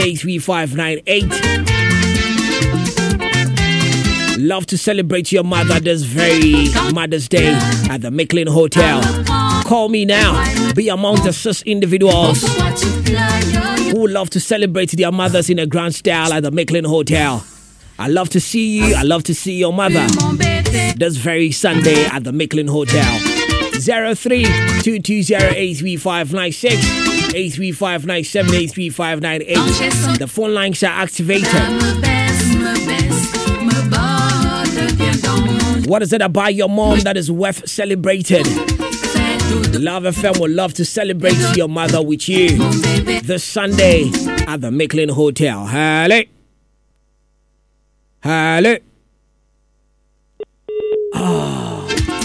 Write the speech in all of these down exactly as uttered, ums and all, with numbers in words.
eight three five nine eight. Love to celebrate your mother this very Mother's Day at the Micklin Hotel. Call me now. Be among the six individuals who love to celebrate their mothers in a grand style at the Micklin Hotel. I love to see you. I love to see your mother this very Sunday at the Micklin Hotel. zero three two two zero eight three five nine six, eight three five nine seven, eight three five nine eight. The phone lines are activated. What is it about your mom that is worth celebrating? Love F M would love to celebrate your mother with you this Sunday at the Micklin Hotel. Hello. Hello. Oh.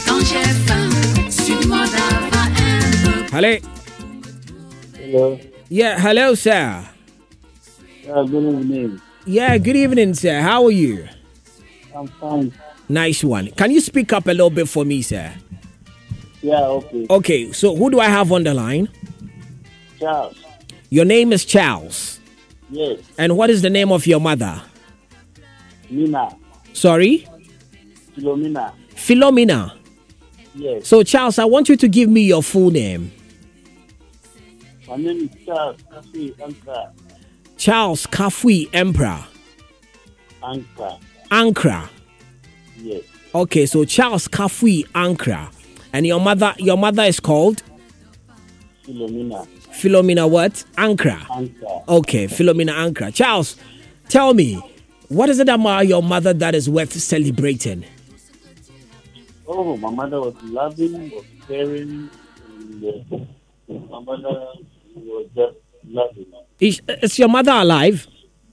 Hello. Hello. Yeah, hello, sir. Yeah, good evening. Yeah, good evening, sir. How are you? I'm fine. Nice one. Can you speak up a little bit for me, sir? Yeah, okay. Okay, so who do I have on the line? Charles. Your name is Charles. Yes. And what is the name of your mother? Mina. Sorry? Philomena. Philomena. Yes. So, Charles, I want you to give me your full name. My name is Charles Kafui Ankra. Charles Kafui Emperor. Ankra. Ankra. Yes. Okay, so Charles Kafui Ankra. And your mother, your mother is called? Philomena. Philomena what? Ankra. Ankra. Okay, Philomena Ankra. Charles, tell me, what is it about your mother that is worth celebrating? Oh, my mother was loving, was caring, and uh, my mother was just loving. Is, is your mother alive?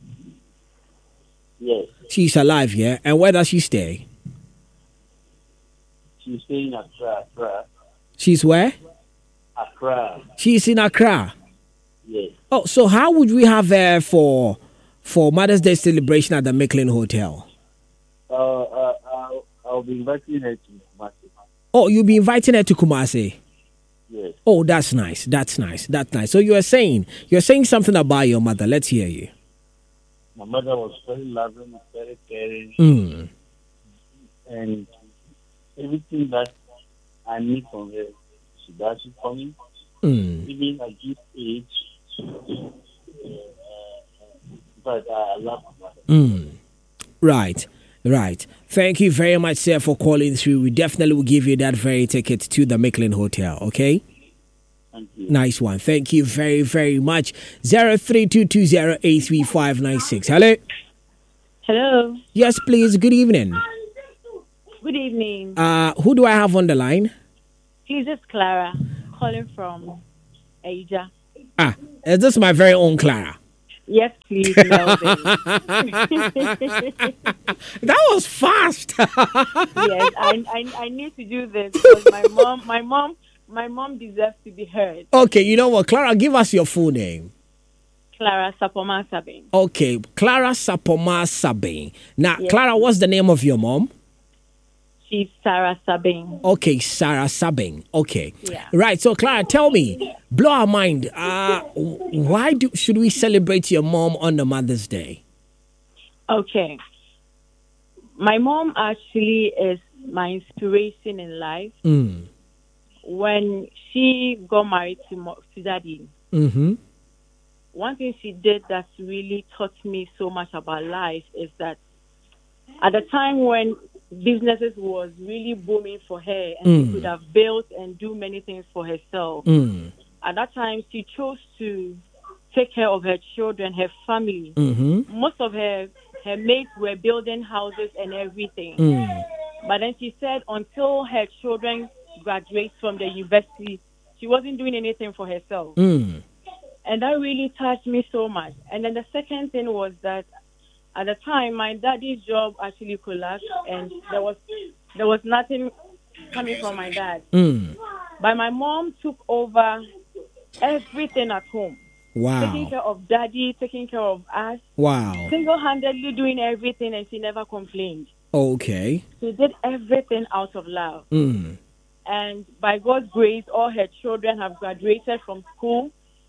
Yes. She's alive, yeah? And where does she stay? She's staying in Accra. Accra. She's where? Accra. She's in Accra. Yes. Oh, so how would we have her for for Mother's Day celebration at the Micklin Hotel? Uh, uh, I'll, I'll be inviting her to Kumasi. Oh, you'll be inviting her to Kumasi? Yes. Oh, that's nice. That's nice. That's nice. So you are saying, you're saying something about your mother. Let's hear you. My mother was very loving, very caring, Mm. and everything that I need from her, she does it for me. Mm. Even at this age, uh, but I love my mother. Mm. Right. Right. Thank you very much, sir, for calling through. We definitely will give you that very ticket to the Micklin Hotel, okay? Thank you. Nice one. Thank you very, very much. zero three two two zero eight three five nine six. Hello? Hello. Yes, please. Good evening. Good evening. Uh, who do I have on the line? Please, it's Clara calling from Asia. Ah, is this my very own Clara? Yes, please, Melvin. That was fast. Yes, I, I I need to do this because my mom, my mom, my mom deserves to be heard. Okay, you know what, Clara, give us your full name. Clara Sapoma Sabin. Okay, Clara Sapoma Sabin. Now, Yes. Clara, what's the name of your mom? She's Sarah Sabin. Okay, Sarah Sabin. Okay. Yeah. Right. So, Clara, tell me, blow our mind. Uh, why do should we celebrate your mom on the Mother's Day? Okay. My mom actually is my inspiration in life. Mm. When she got married to, Mo- to Daddy, Mm-hmm. one thing she did that really taught me so much about life is that at the time when businesses was really booming for her and Mm. she could have built and do many things for herself, Mm. at that time she chose to take care of her children, her family. Mm-hmm. Most of her her mates were building houses and everything. Mm. But then she said until her children graduate from the university, she wasn't doing anything for herself. Mm. And that really touched me so much. And then the second thing was that at the time, my daddy's job actually collapsed, and there was there was nothing coming from my dad. Mm. But my mom took over everything at home, taking Wow. care of daddy, taking care of us, Wow. single-handedly doing everything, and she never complained. Okay. She did everything out of love. Mm. And by God's grace, all her children have graduated from school.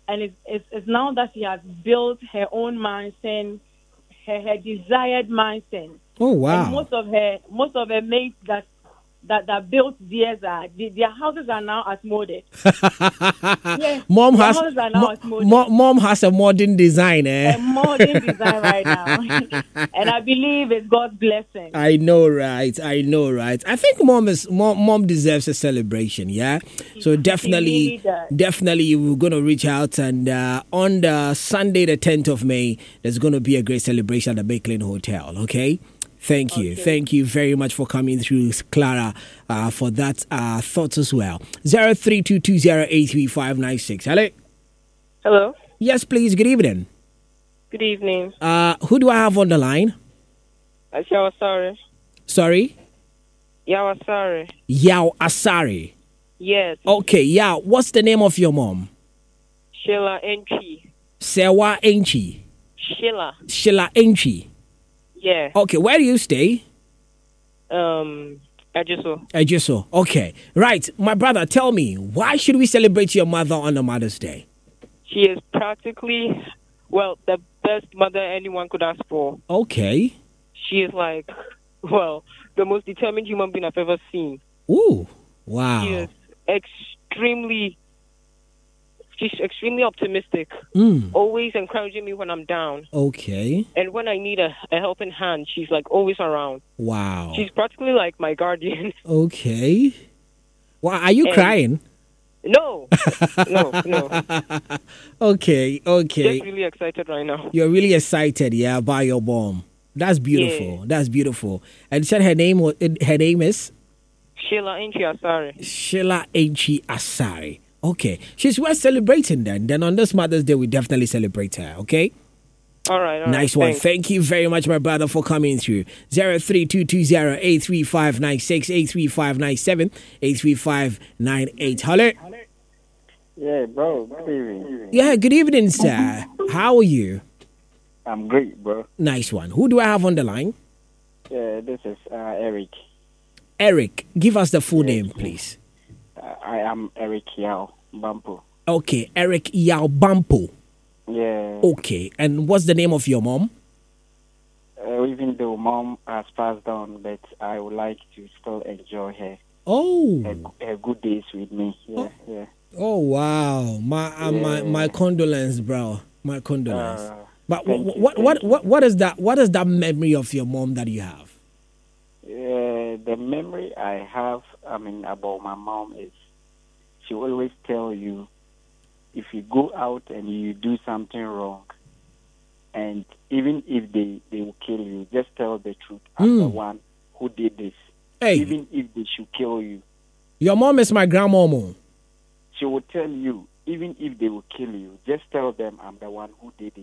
and it's, it's, it's now that she has built her own mansion, her, her desired mansion. Oh wow! And most of her most of her mates that that that built theirs are the, their houses are now outmoded. Yes, mom their has houses are now mo- outmoded. mo- mom has a modern design, eh? A modern design right now, and I believe it's God's blessing. I know, right? I know, right? I think mom is mom. Mom deserves a celebration, yeah. So definitely, really does. definitely, we're gonna reach out, and uh, on the Sunday, the tenth of May, there's gonna be a great celebration at the Makelin Hotel. Okay. Thank you. Okay. Thank you very much for coming through, Clara, uh, for that uh, thought as well. zero three two two zero eight three five nine six. Hello. Hello. Yes, please. Good evening. Good evening. Uh, who do I have on the line? I was sorry. Sorry? Yeah, I was sorry. Yao Asari. Yes. Okay, Yao, what's the name of your mom? Sheila Enchi. Sewa Enchi. Sheila. Sheila Enchi. Yeah. Okay, where do you stay? Um, I just saw. I just saw. Okay, right. My brother, tell me, why should we celebrate your mother on the Mother's Day? She is practically, well, the best mother anyone could ask for. Okay. She is like, well, the most determined human being I've ever seen. Ooh, wow. She is extremely, she's extremely optimistic. Mm. Always encouraging me when I'm down. Okay. And when I need a, a helping hand, she's like always around. Wow. She's practically like my guardian. Okay. Why are you And- crying? No, no, no. Okay, okay. Just really excited right now. You're really excited, yeah, about your mom. That's beautiful. Yeah. That's beautiful. And you said her name was her name is Sheila Enchi Asari. Sheila Enchi Asari. Okay. She's worth celebrating then. Then on this Mother's Day, we definitely celebrate her, okay? All right, all right. Nice one. Thanks. Thank you very much, my brother, for coming through. zero three two two zero eight three five nine six, eight three five nine seven, eight three five nine eight. Hello. Yeah, bro. Good evening. Yeah, good evening, sir. How are you? I'm great, bro. Nice one. Who do I have on the line? Yeah, this is uh, Eric. Eric. Give us the full name, please. Uh, I am Eric Yao Bampo. Okay, Eric Yao Bampo. Yeah. Okay, and what's the name of your mom? Uh, even though mom has passed on, but I would like to still enjoy her. Oh. Her, her good days with me. Yeah, yeah. Oh wow. My uh, my my condolence, bro. My condolence. Uh, but thank what you, what thank what, you. what what is that what is that memory of your mom that you have? Yeah, the memory I have, I mean, about my mom is she always tell you if you go out and you do something wrong, and even if they, they will kill you, just tell the truth. I'm the Mm. one who did this. Hey, Even if they should kill you, your mom is my grandmama. she will tell you, even if they will kill you, just tell them I'm the one who did it.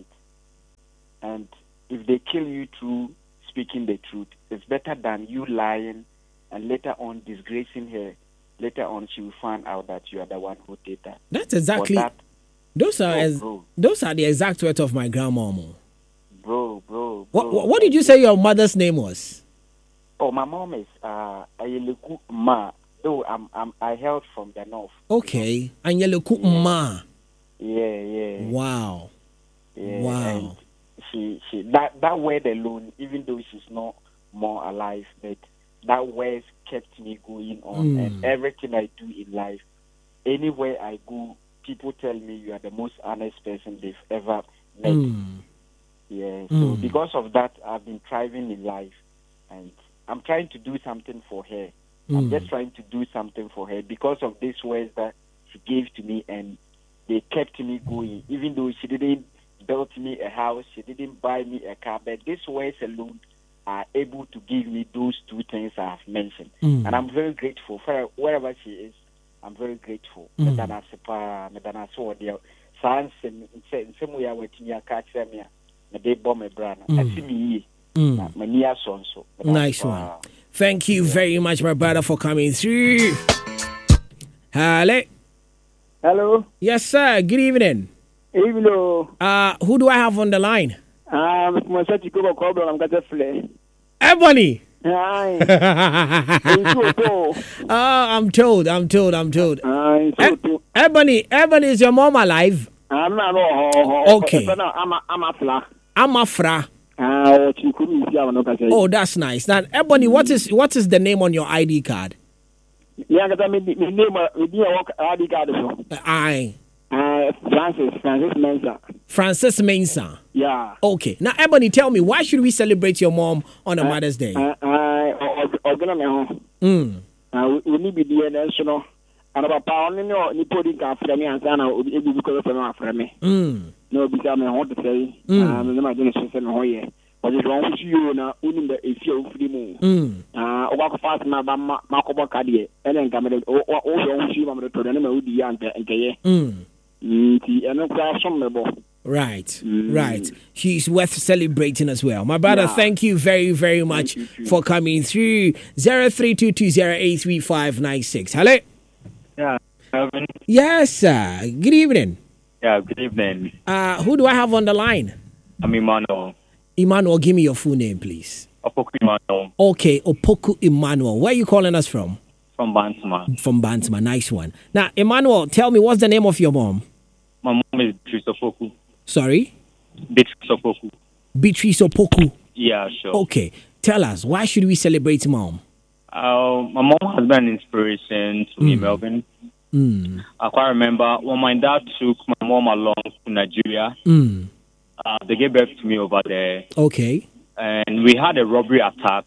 And if they kill you through speaking the truth, it's better than you lying and later on disgracing her. Later on, she will find out that you are the one who did that. That's For exactly that, those are bro, as, bro, those are the exact words of my grandmama. bro, bro, What, bro. what what did you say your mother's name was? Oh, my mom is uh Ayeleku Ma. Though I'm, I'm I hailed from the north. Okay, Anyeleku Ma. Yeah, yeah. Wow. Yeah, Wow. And she, she, that, that word alone, even though she's not more alive, but that word kept me going on. Mm. And everything I do in life, anywhere I go, people tell me you are the most honest person they've ever met. Mm. Yeah. So Mm. because of that, I've been thriving in life, and I'm trying to do something for her. I'm Mm. just trying to do something for her because of these words that she gave to me, and they kept me going. Even though she didn't build me a house, she didn't buy me a car, but these words alone are able to give me those two things I have mentioned. Mm. And I'm very grateful for her, wherever she is. I'm very grateful. Mm. Medana sepa, medana so dear. Sans and some way I went to your catch them here. They bomb a brand. I see me. Mm. Mania son so. Nice one. Thank you very much, my brother, for coming through. Hello. Hello. Yes, sir. Good evening. Evening. Uh, who do I have on the line? Um, mo se ti ko ko problem am gata fle. Ebony. Ai. Oh, I'm told. I'm told. I'm told. Ai, E- so to. Ebony. Ebony, is your mom alive? I'm not no. Okay. I'm a I'm a fla. Amafra. Ah, oh, oh, that's nice. Now, Ebony, what is what is the name on your I D card? Yeah, because me me name me name I D card so. I. Uh, Francis Francis Mensah. Francis Mensah. Yeah. Okay. Now, Ebony, tell me, why should we celebrate your mom on a uh, Mother's Day? Uh, uh, organize me home. Mm. Uh, we need to be the national. And about pound, no, you put it after me and Sana will be because of after me. Mm. No, because I want to say, um, my generation and Hoye. But it's wrong with you now, only if you're free moon. Mm. Uh, walk fast, my Marco Bacadi, and then come in, or also, she wanted to the name of the young and Gay. Mm. And no class from the ball. Right, mm. right. She's worth celebrating as well. My brother, yeah. Thank you very, very much you, for coming through. zero three two two zero eight three five nine six. Hello? Yeah, Melvin. Yes, sir. Good evening. Yeah, good evening. Uh, who do I have on the line? I'm Emmanuel. Emmanuel, give me your full name, please. Opoku Emmanuel. Okay, Opoku Emmanuel. Where are you calling us from? From Bantama. From Bantama, nice one. Now, Emmanuel, tell me, what's the name of your mom? My mom is Beatrice Opoku. Sorry? Beatrice Opoku. Beatrice Opoku. Yeah, sure. Okay, tell us, why should we celebrate mom? Uh, my mom has been an inspiration to mm. me, Melvin. Mm. I quite remember when my dad took my mom along to Nigeria. Mm. Uh, they gave birth to me over there. Okay. And we had a robbery attack.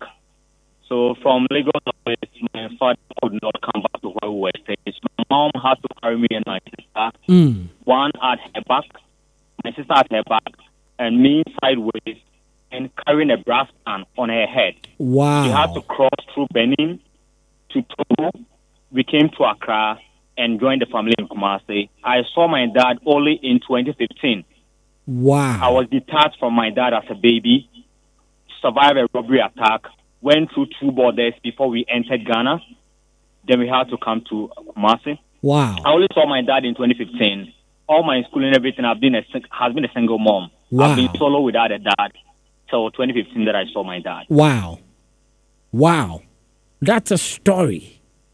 So from Lagos, my father could not come back to where we were staying. So my mom had to carry me and my sister. Mm. One at her back, my sister at her back, and me sideways, and carrying a brass can on her head. Wow. She had to cross through Benin to Togo. We came to Accra and joined the family in Kumasi. I saw my dad only in twenty fifteen. Wow. I was detached from my dad as a baby, survived a robbery attack, went through two borders before we entered Ghana. Then we had to come to Kumasi. Wow. I only saw my dad in twenty fifteen. All my school and everything I've been a, has been a single mom. Wow. I've been solo without a dad. So twenty fifteen that I saw my dad. Wow. Wow. That's a story.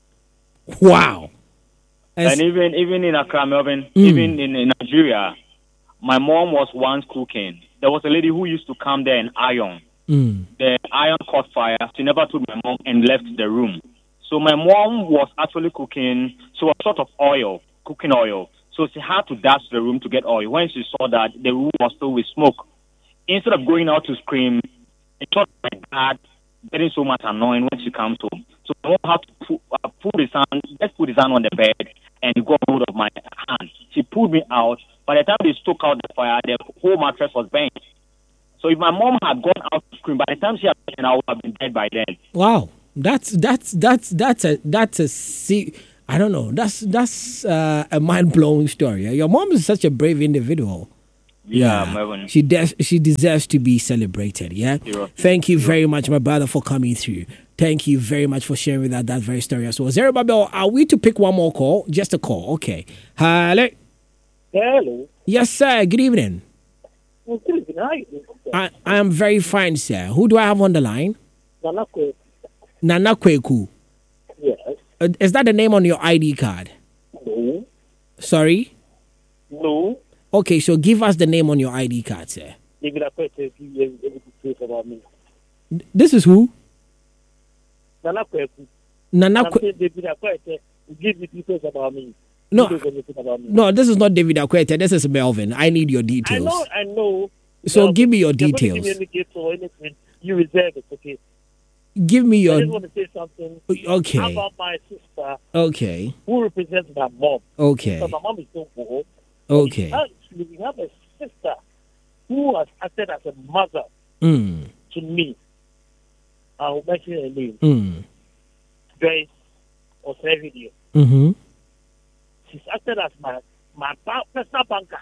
Wow. As and even even in Accra, Melvin, mm. even in, in Nigeria, my mom was once cooking. There was a lady who used to come there and iron. Mm. The iron caught fire. She never told my mom and left the room. So my mom was actually cooking. So a sort of oil, cooking oil. So she had to dash to the room to get oil. When she saw that the room was filled with smoke, instead of going out to scream, it thought my dad getting so much annoying when she comes home. So my mom had to put, uh, put his hand, just put his hand on the bed and got hold of my hand. She pulled me out. By the time they took out the fire, the whole mattress was burnt. So if my mom had gone out to scream, by the time she had been, I would have been dead by then. Wow, that's that's that's that's a that's a see. I don't know. That's that's uh, a mind blowing story. Your mom is such a brave individual. Yeah, yeah. she de- she deserves to be celebrated. Yeah. You're Thank you very much, my brother, for coming through. Thank you very much for sharing with us that very story as well. Zero Babel, are we to pick one more call? Just a call. Okay. Hello. Hello. Yes, sir. Good evening. Well, good evening. How are you doing? I, I am very fine, sir. Who do I have on the line? Nana Kweku. Nana Kweku. Yes. Uh, is that the name on your I D card? No. Sorry? No. Okay, so give us the name on your I D card, sir. David Akwete, if you are able to say about me. This is who? Nana Kweku. Nana Kweku. David Akwete, give me details about me. No, about me. no, this is not David Akwete. This is Melvin. I need your details. I know, I know. So Melvin, give me your details. Give me any or anything. You reserve it, okay? Give me your... I just want to say something okay. about my sister. Okay. Who represents my mom. Okay. So my mom is so old. Okay. Actually, we have a sister who has acted as a mother mm. to me. I will mention her name. Mm. Joyce Osevidio. Mm-hmm. She's acted as my, my personal banker.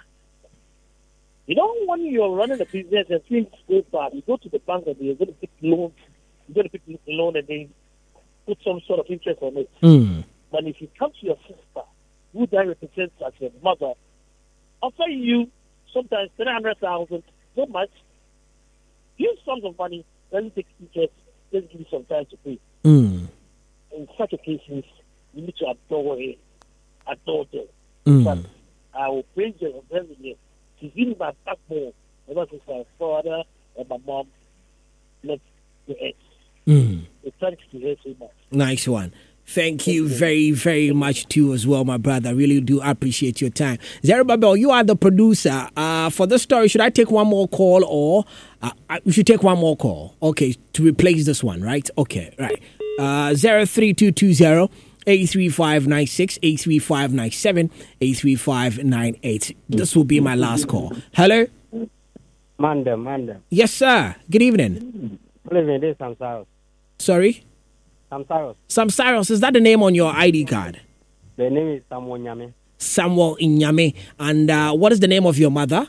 You know, when you're running a business and things go bad, you go to the bank and you're going to take loans. You're going to take a loan and they put some sort of interest on it. Mm. But if you come to your sister, who that represents as your mother, offer you sometimes three hundred thousand, so much, give sums of money, doesn't take interest, just give you some time to pay. Mm. In such occasions, you need to adore her, adore them. Mm. But I will praise you every day. She's in my backbone. Because it's my father and my mom left the earth. Mm. So thanks to her so much. Nice one. Thank you very, very much too as well, my brother. I really do appreciate your time. Zerubbabel, you are the producer. Uh, for this story, should I take one more call or uh, we should take one more call? Okay, to replace this one, right? Okay, right. Uh, zero three two two zero eight three five nine six, eight three five nine seven, eight three five nine eight. This will be my last call. Hello? Manda, Manda. Yes, sir. Good evening. Good evening. This is Samsaros. Sorry? Samsaros. Samsaros, is that the name on your I D card? The name is Samuel Nyame. Samuel Inyame. And uh, what is the name of your mother?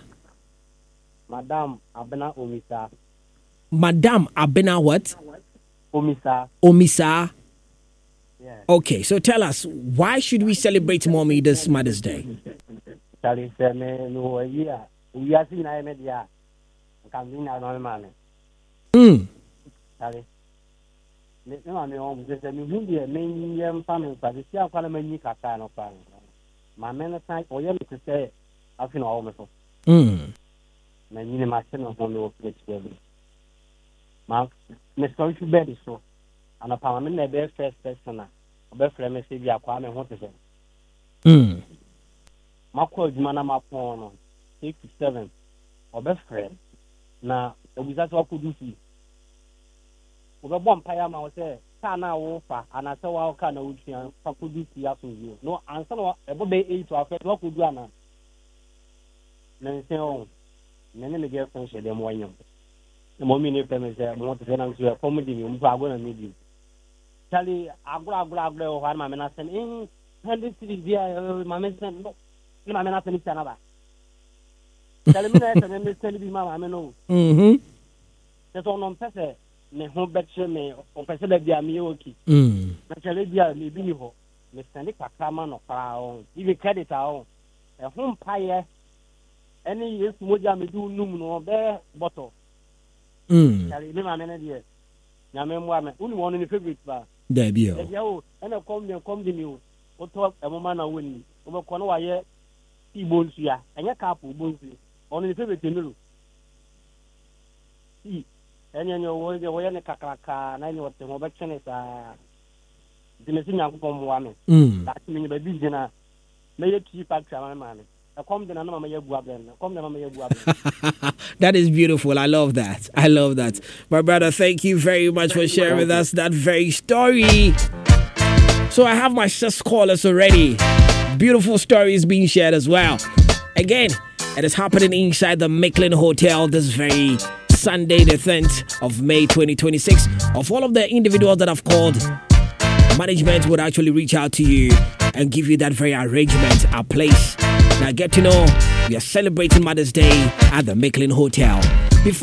Madame Abena Omisa. Madame Abena what? Omisa. Omisa. Yeah. Okay, so tell us, why should we celebrate Mommy this Mother's Day? Charlie said, no, yeah. We are seeing I met ya. Can be now, no man. Hmm. Charlie. No, I mean, just a new main young family, but it's still quite a many kind of family. My man aside, or you to say, I feel almost. Hmm. My name is Martin of one of the Mark, Miss Country Betty, so. And a parliament, the best first person, a best friend, Miss Sylvia, Kwame, what is it? Hmm. Marco, Manama, Pon, sixty-seven, or best friend. Now, that's what could you see? The bomb Payama was there, Sana Wofa, and I saw our kind of ocean, could you see after you? No answer, a boy eight to affect what could you now? Then say, oh, many of the girlfriends share them one young. The moment you family say, I want to send to a comedy, I'm going to meet you. Charlie, Agra, Agra, Agra, or my man, I said, in Henry City, my man said, no, my man, I said, it's another. Tell me that, and then tell me, Mamma, I know. Mm-hmm. That's all on Pesse. Me home betche me on Pesse de Biamioki. Mm. Naturally, Bia, me be ho. Miss Sanica Craman of Crown, even credit our own. A home pie, any yes, Moja me do noom no bear bottle. Mm. Charlie, my man, dear. Yamen woman, only one in the favorite bar. There be. Oh, and I come and come to you. What talk a woman a win. Over Konoa, yeah, he bones here, and your couple bones. Only the favorite in the see, and you know, the way in the Kakaka, and I know what the mobile is. The missing young woman. That's mean by dinner. May you keep back to my man. I come to another Maya Guaben. Come to Maya Guaben. That is beautiful. I love that. I love that. My brother, thank you very much for sharing with us that very story. So I have my sis callers already. Beautiful stories being shared as well. Again, it is happening inside the Micklin Hotel this very Sunday, the tenth of May twenty twenty-six. Of all of the individuals that I've called, management would actually reach out to you and give you that very arrangement, a place. Now get to know we are celebrating Mother's Day at the Micklin Hotel.